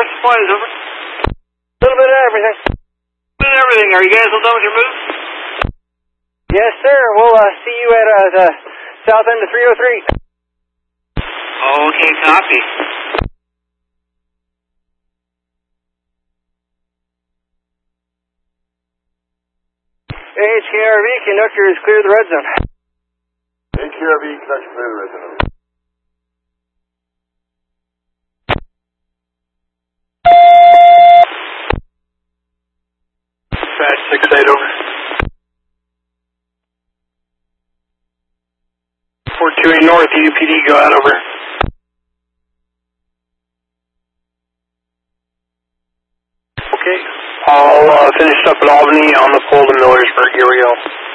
supplies, over. A little bit of everything. Everything. Are you guys all done with your move? Yes, sir. We'll see you at the south end of 303. Okay, copy. HKRV, conductor is clear of the red zone. HKRV, conductor clear of the red zone. Dispatch 68, over. 428 North, UPD, go out, over. Okay. I'll finish up at Albany on the pole to Millersburg. Here we go.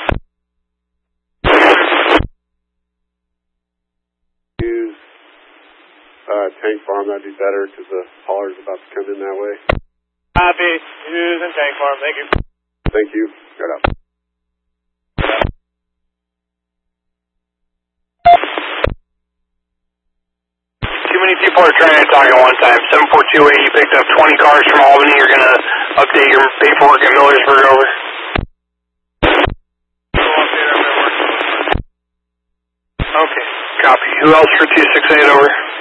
Use tank farm, that'd be better because the hauler's about to come in that way. Copy. Using tank farm. Thank you. Thank you. Got up. Too many people are trying to talk at one time. 7428, you picked up 20 cars from Albany. You're going to update your paperwork at Millersburg, over. Okay, copy. Who else for 268, over?